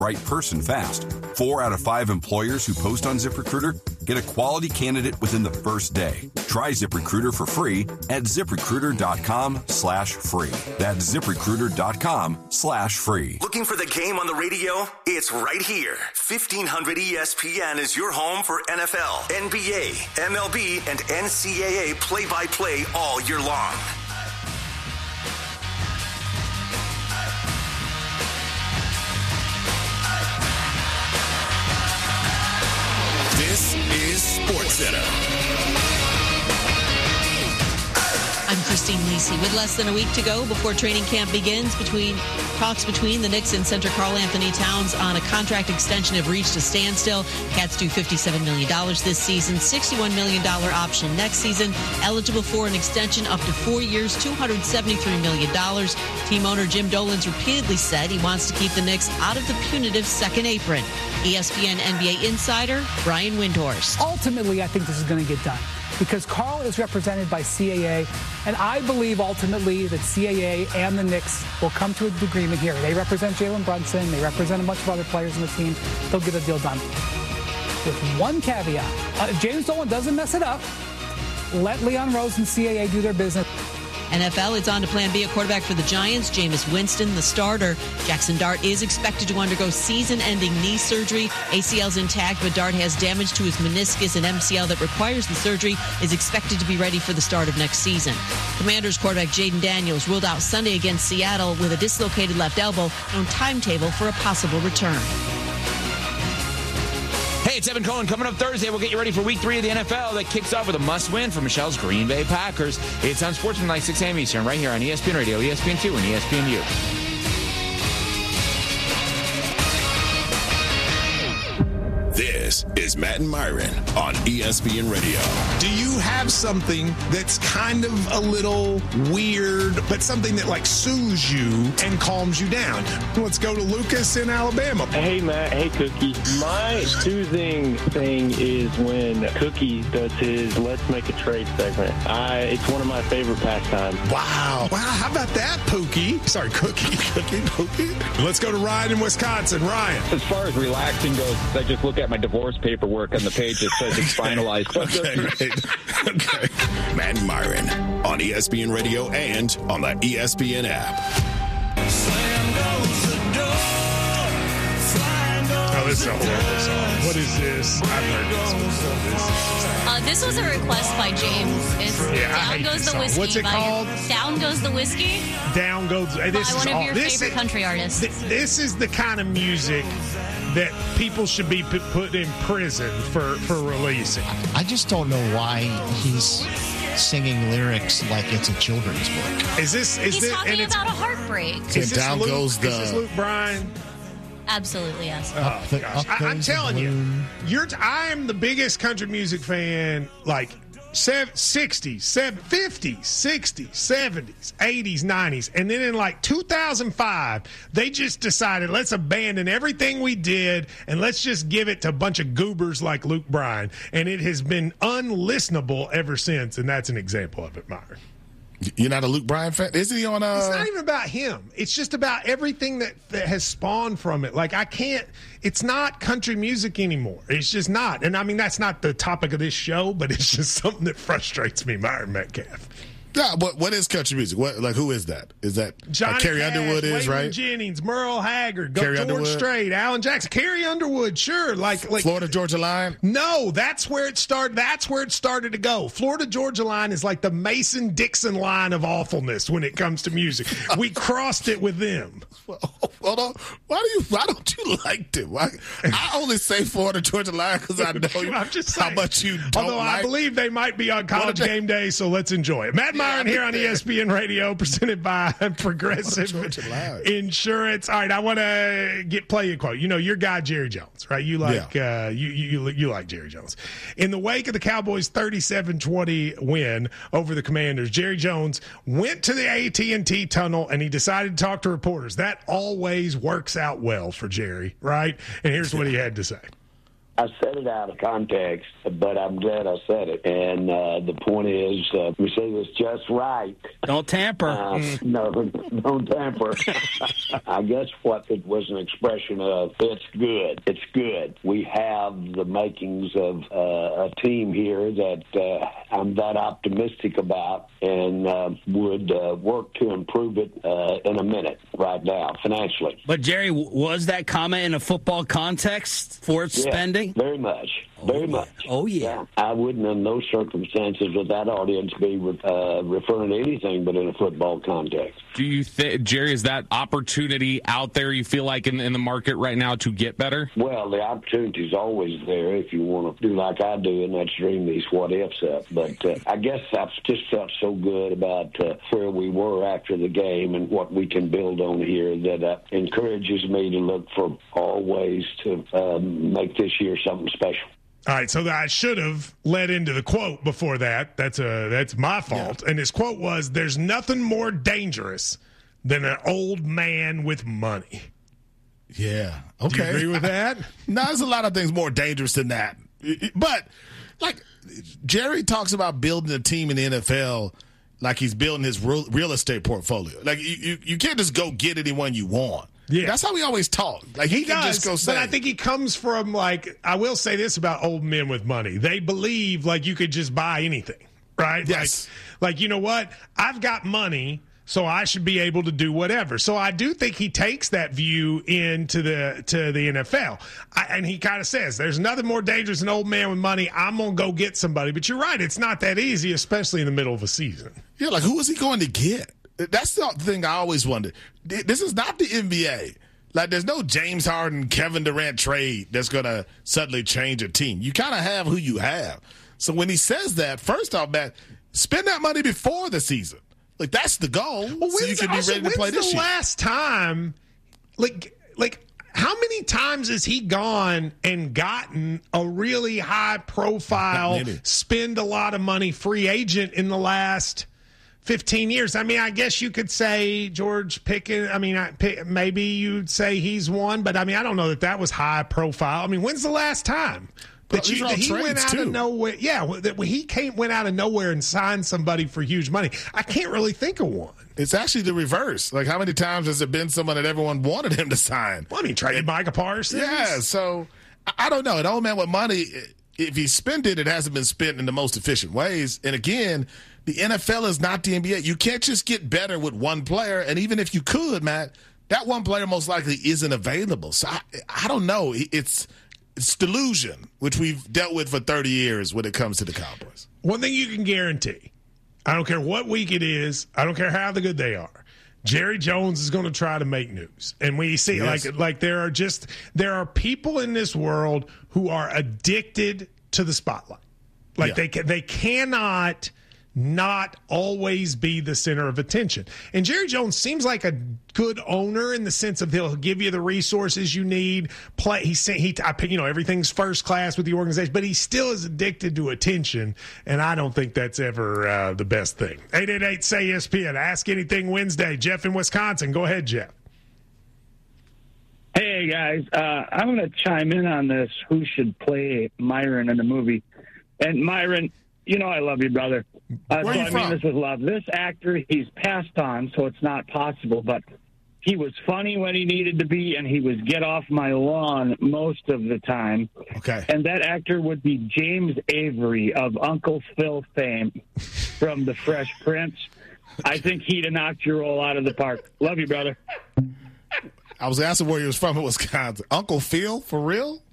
right person fast. 4 out of 5 employers who post on ZipRecruiter get a quality candidate within the first day. Try ZipRecruiter for free at ZipRecruiter.com/free. That's ZipRecruiter.com/free. Looking for the game on the radio? It's right here. 1500 ESPN is your home for NFL, NBA, MLB, and NCAA play-by-play all year long. This is SportsCenter. I'm Christine Lisi. With less than a week to go before training camp begins, talks between the Knicks and center Karl Anthony Towns on a contract extension have reached a standstill. Cats due $57 million this season, $61 million option next season, eligible for an extension up to 4 years, $273 million. Team owner Jim Dolan's repeatedly said he wants to keep the Knicks out of the punitive second apron. ESPN NBA insider Brian Windhorst. Ultimately, I think this is going to get done because Karl is represented by CAA, and I believe ultimately that CAA and the Knicks will come to an agreement here. They represent Jalen Brunson. They represent a bunch of other players on the team. They'll get a deal done. With one caveat, if James Dolan doesn't mess it up, let Leon Rose and CAA do their business. NFL, it's on to Plan B, a quarterback for the Giants, Jameis Winston, the starter. Jackson Dart is expected to undergo season-ending knee surgery. ACL's intact, but Dart has damage to his meniscus, and MCL that requires the surgery is expected to be ready for the start of next season. Commanders quarterback Jaden Daniels ruled out Sunday against Seattle with a dislocated left elbow. No timetable for a possible return. Hey, it's Evan Cohen. Coming up Thursday, we'll get you ready for Week 3 of the NFL that kicks off with a must-win for Michelle's Green Bay Packers. It's on Sportsmanlike 6 a.m. Eastern, right here on ESPN Radio, ESPN2, and ESPNU. This is Matt and Myron on ESPN Radio. Do you have something that's kind of a little weird, but something that like soothes you and calms you down? Let's go to Lucas in Alabama. Hey, Matt. Hey, Cookie. My soothing thing is when Cookie does his Let's Make a Trade segment. It's one of my favorite pastimes. Wow. How about that, Pookie? Sorry, Cookie. Cookie. Let's go to Ryan in Wisconsin. Ryan. As far as relaxing goes, I just look at my divorce paperwork on the page that says it's finalized. Okay. Matt and Myron on ESPN Radio and on the ESPN app. Oh, this is a horrible song. What is this? I've heard this before. This was a request by James. It's Down Goes the Whiskey. What's it called? Down Goes the Whiskey. Down Goes. This by one of your favorite country artists. This is the kind of music that people should be put in prison for releasing. I just don't know why he's singing lyrics like it's a children's book. He's talking about a heartbreak. Is this Luke Bryan? Absolutely, yes. I'm telling you, I am the biggest country music fan, like 60s, 50s, 60s, 70s, 80s, 90s. And then in like 2005, they just decided, let's abandon everything we did and let's just give it to a bunch of goobers like Luke Bryan. And it has been unlistenable ever since. And that's an example of it, Myron. You're not a Luke Bryan fan? Isn't he on It's not even about him. It's just about everything that has spawned from it. Like, it's not country music anymore. It's just not. And, I mean, that's not the topic of this show, but it's just something that frustrates me, Myron Metcalf. Yeah, what is country music? Who is that? Is that Johnny Carrie Cash, Underwood is, Waylon right? Jennings, Merle Haggard, Carrie George Underwood. Strait, Alan Jackson, Carrie Underwood, sure. Like Florida Georgia Line? No, that's where it started. That's where it started to go. Florida Georgia Line is like the Mason-Dixon line of awfulness when it comes to music. We crossed it with them. Well, why don't you like them? I only say Florida Georgia Line because I know how much you don't Although I believe they might be on College Game Day, so let's enjoy it. Matt Myron here on ESPN Radio, presented by Progressive Insurance. All right, I want to play you a quote. You know, your guy Jerry Jones, right? You like you like Jerry Jones. In the wake of the Cowboys' 37-20 win over the Commanders, Jerry Jones went to the AT&T tunnel and he decided to talk to reporters. That always works out well for Jerry, right? And here's what he had to say. I said it out of context, but I'm glad I said it. And the point is, we say this just right. Don't tamper. No, don't tamper. I guess what it was an expression of, it's good. It's good. We have the makings of a team here that I'm that optimistic about and would work to improve it in a minute right now, financially. But, Jerry, was that comment in a football context for spending? Very much. Very much. Oh, yeah. I wouldn't, in those circumstances, with that audience, be referring to anything but in a football context. Do you think, Jerry, is that opportunity out there, you feel like, in the market right now to get better? Well, the opportunity is always there if you want to do like I do, and that's dream these what-ifs up. But I guess I've just felt so good about where we were after the game and what we can build on here that encourages me to look for all ways to make this year something special. All right, so I should have led into the quote before that. That's my fault. Yeah. And his quote was, "There's nothing more dangerous than an old man with money." Yeah. Okay. Do you agree with that? No, there's a lot of things more dangerous than that. But, like, Jerry talks about building a team in the NFL like he's building his real estate portfolio. Like, you can't just go get anyone you want. Yeah. That's how we always talk. Like, he can just go say. But I think he comes from, like, I will say this about old men with money. They believe, like, you could just buy anything, right? Yes. Like, you know what? I've got money, so I should be able to do whatever. So I do think he takes that view into the NFL. And he kind of says, there's nothing more dangerous than an old man with money. I'm going to go get somebody. But you're right. It's not that easy, especially in the middle of a season. Yeah, like, who is he going to get? That's the thing I always wondered. This is not the NBA. Like, there's no James Harden, Kevin Durant trade that's going to suddenly change a team. You kind of have who you have. So when he says that, first off, Matt, spend that money before the season. Like, that's the goal. Well, so you can be ready to play this year. When's the last time, like, how many times has he gone and gotten a really high-profile, spend a lot of money free agent in the last 15 years? I mean, I guess you could say George Pickens. I mean, maybe you'd say he's one, but I mean, I don't know that was high profile. I mean, when's the last time that he went out of nowhere? Yeah, that he went out of nowhere and signed somebody for huge money. I can't really think of one. It's actually the reverse. Like, how many times has it been someone that everyone wanted him to sign? Well, I mean, traded Micah Parsons. Yeah, so I don't know. An old man with money, if he spent it, it hasn't been spent in the most efficient ways. And again, the NFL is not the NBA. You can't just get better with one player. And even if you could, Matt, that one player most likely isn't available. So I don't know. It's delusion, which we've dealt with for 30 years when it comes to the Cowboys. One thing you can guarantee, I don't care what week it is, I don't care how good they are, Jerry Jones is going to try to make news. And we see, like there are people in this world who are addicted to the spotlight. Like, they cannot not always be the center of attention. And Jerry Jones seems like a good owner in the sense of he'll give you the resources you need. Everything's first class with the organization, but he still is addicted to attention, and I don't think that's ever the best thing. 888-SAY-ESPN. Ask Anything Wednesday. Jeff in Wisconsin. Go ahead, Jeff. Hey, guys. I'm going to chime in on this. Who should play Myron in the movie? And Myron, you know I love you, brother. Where are you from? I mean this with love. This actor, he's passed on, so it's not possible, but he was funny when he needed to be, and he was get off my lawn most of the time. Okay. And that actor would be James Avery of Uncle Phil fame from The Fresh Prince. I think he'd have knocked your role out of the park. Love you, brother. I was asking where he was from in Wisconsin. Uncle Phil, for real?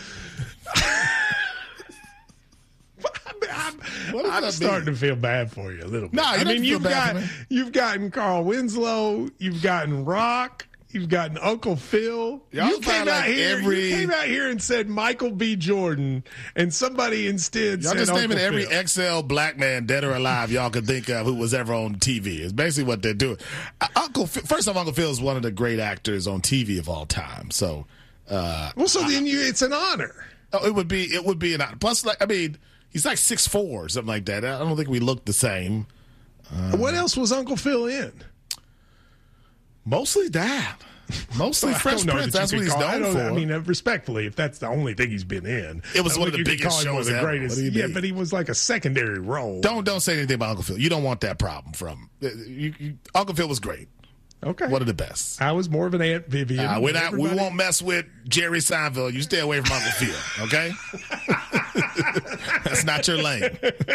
I'm starting to feel bad for you a little bit. No, you've gotten Carl Winslow, you've gotten Rock, you've gotten Uncle Phil. You came out here and said Michael B. Jordan, and somebody instead y'all said just Uncle naming every Phil. XL black man, dead or alive, y'all could think of who was ever on TV. It's basically what they're doing. First off, Uncle Phil is one of the great actors on TV of all time. So, it's an honor. Oh, it would be an honor. Plus, he's like 6'4" or something like that. I don't think we look the same. What else was Uncle Phil in? Mostly that. Mostly Fresh Prince. That's what he's known for. I mean, respectfully, if that's the only thing he's been in, it was one of the biggest shows ever. Greatest. Yeah, but he was like a secondary role. Don't say anything about Uncle Phil. You don't want that problem from Uncle Phil was great. Okay, one of the best. I was more of an Aunt Vivian. We won't mess with Jerry Seinfeld. You stay away from Uncle Phil, okay? That's not your lane.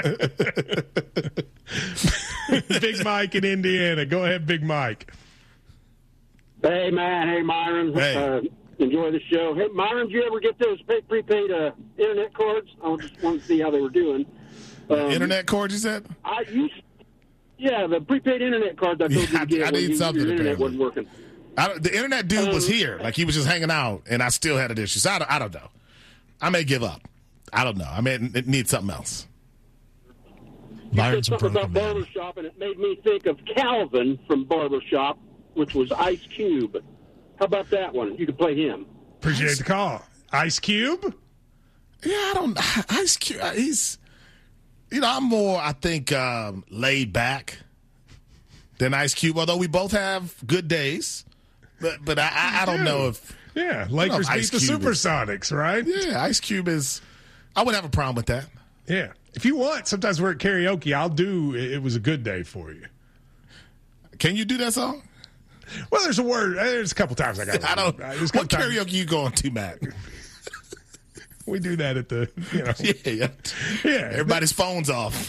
Big Mike in Indiana. Go ahead, Big Mike. Hey, man. Hey, Myron. Hey. Enjoy the show. Hey, Myron, did you ever get those prepaid internet cards? I just wanted to see how they were doing. Internet cards, you said? Yeah, the prepaid internet cards I told you to get. I need something. Your internet wasn't working. The internet dude was here. Like, he was just hanging out, and I still had an issue. So I don't know. I may give up. I don't know. I may need something else. You said something about Barbershop, and it made me think of Calvin from Barbershop, which was Ice Cube. How about that one? You could play him. Appreciate the call. Ice Cube? Yeah, Ice Cube, he's... I'm more, I think, laid back than Ice Cube, although we both have good days. But I don't know if... Yeah, Lakers beat the Supersonics, right? Yeah, Ice Cube is... I wouldn't have a problem with that. Yeah. If you want, sometimes we're at karaoke, I'll do It Was a Good Day for you. Can you do that song? Well, there's a word. There's a couple times I got it. What karaoke you going to, Matt? We do that at the, Yeah. Everybody's phone's off.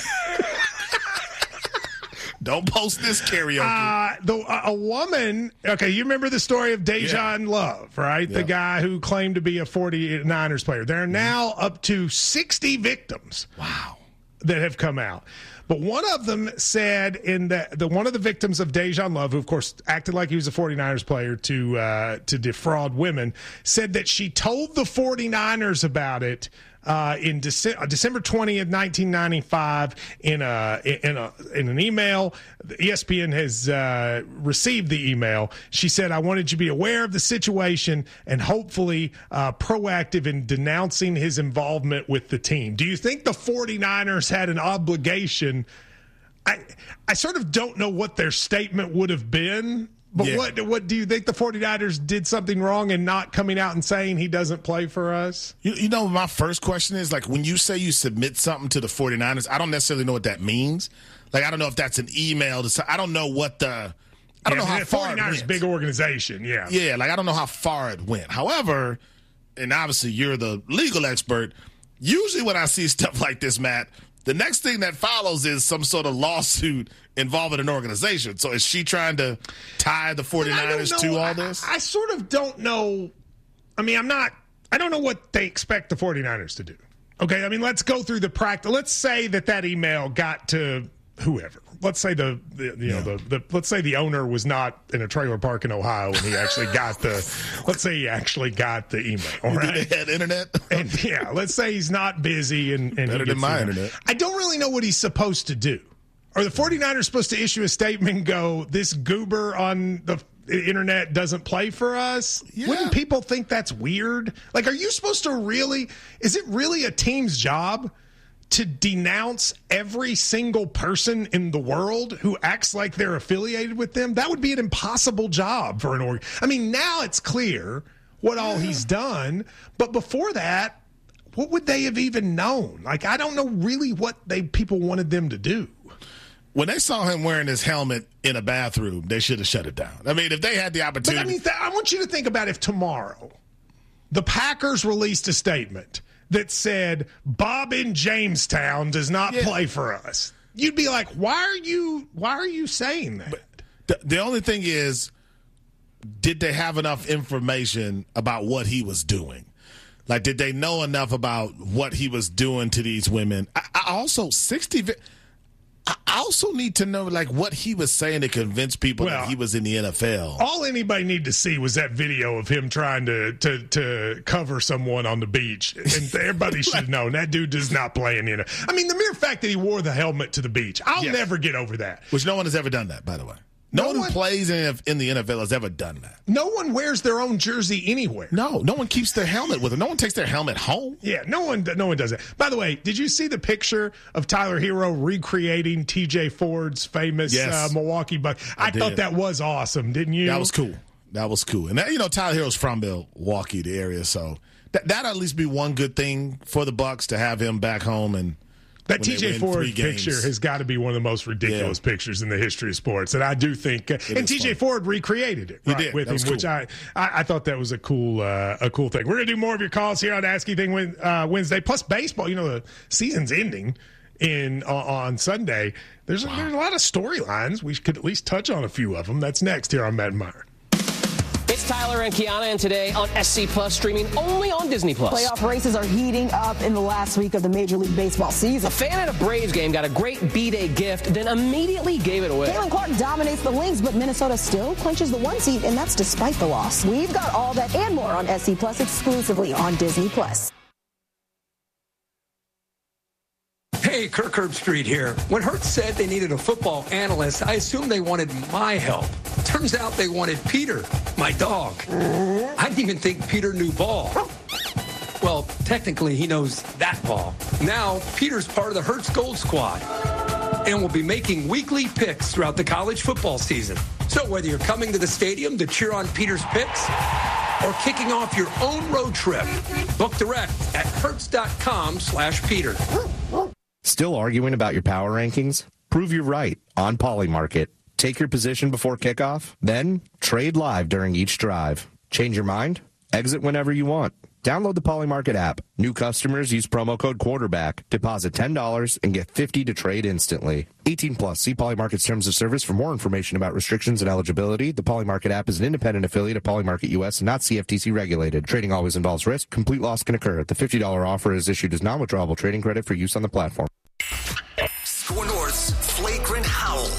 Don't post this karaoke. A woman, okay, you remember the story of Dejan Love, right? Yeah. The guy who claimed to be a 49ers player. There are now up to 60 victims. Wow. That have come out. But one of them said one of the victims of Dejan Love, who of course acted like he was a 49ers player to defraud women, said that she told the 49ers about it in December 20th, 1995 in an email. ESPN has received the email. She said, "I wanted you to be aware of the situation and hopefully proactive in denouncing his involvement with the team." Do you think the 49ers had an obligation? I sort of don't know what their statement would have been. But what do you think? The 49ers did something wrong in not coming out and saying he doesn't play for us? My first question is, like, when you say you submit something to the 49ers, I don't necessarily know what that means. Like, I don't know if that's an email. I don't know what I don't know how far 49ers it went. Big organization, yeah. Yeah, like, I don't know how far it went. However, and obviously you're the legal expert, usually when I see stuff like this, Matt, the next thing that follows is some sort of lawsuit involving an organization. So is she trying to tie the 49ers to all this? I sort of don't know. I mean, I don't know what they expect the 49ers to do. Okay, I mean, let's go through the practice. Let's say that email got to whoever. Let's say let's say the owner was not in a trailer park in Ohio and he actually got let's say he actually got the email. All right, they had internet. And let's say he's not busy and better than my internet. I don't really know what he's supposed to do. Are the 49ers supposed to issue a statement and go, "This goober on the internet doesn't play for us"? Yeah. Wouldn't people think that's weird? Like, are you supposed to is it really a team's job to denounce every single person in the world who acts like they're affiliated with them? That would be an impossible job for an org. I mean, now it's clear what all he's done, but before that, what would they have even known? Like, I don't know really what people wanted them to do. When they saw him wearing his helmet in a bathroom, they should have shut it down. I mean, if they had the opportunity. But I mean, I want you to think about if tomorrow the Packers released a statement that said Bob in Jamestown does not play for us. You'd be like, why are you saying that? But the only thing is, did they have enough information about what he was doing? Like, did they know enough about what he was doing to these women? I also need to know, like, what he was saying to convince people that he was in the NFL. All anybody needed to see was that video of him trying to cover someone on the beach. And everybody should have known that dude does not play in the NFL. I mean, the mere fact that he wore the helmet to the beach, I'll never get over that. Which no one has ever done that, by the way. No one who plays in the NFL has ever done that. No one wears their own jersey anywhere. No one keeps their helmet with them. No one takes their helmet home. Yeah, no one does that. By the way, did you see the picture of Tyler Hero recreating TJ Ford's famous Milwaukee Bucks? I thought that was awesome, didn't you? That was cool. That was cool. And, Tyler Hero's from Milwaukee, the area, so that'd at least be one good thing for the Bucks to have him back home. And that TJ Ford picture has got to be one of the most ridiculous pictures in the history of sports. And I do think – and TJ Ford recreated it with him, cool. Which I thought that was a cool thing. We're going to do more of your calls here on Ask Anything Wednesday. Plus baseball, the season's ending on Sunday. There's a lot of storylines. We could at least touch on a few of them. That's next here on Matt and Meyer. It's Tyler and Kiana, and today on SC Plus, streaming only on Disney Plus. Playoff races are heating up in the last week of the Major League Baseball season. A fan at a Braves game got a great B-Day gift, then immediately gave it away. Caitlin Clark dominates the Lynx, but Minnesota still clinches the 1 seed, and that's despite the loss. We've got all that and more on SC Plus exclusively on Disney Plus. Hey, Kirk Herbstreit here. When Hertz said they needed a football analyst, I assumed they wanted my help. Turns out they wanted Peter, my dog. I didn't even think Peter knew ball. Well, technically, he knows that ball. Now, Peter's part of the Hertz Gold Squad and will be making weekly picks throughout the college football season. So whether you're coming to the stadium to cheer on Peter's picks or kicking off your own road trip, book direct at hertz.com/Peter. Still arguing about your power rankings? Prove you're right on Polymarket. Take your position before kickoff, then trade live during each drive. Change your mind? Exit whenever you want. Download the Polymarket app. New customers use promo code quarterback. Deposit $10 and get $50 to trade instantly. 18 plus. See Polymarket's terms of service for more information about restrictions and eligibility. The Polymarket app is an independent affiliate of Polymarket US and not CFTC regulated. Trading always involves risk. Complete loss can occur. The $50 offer is issued as non-withdrawable trading credit for use on the platform.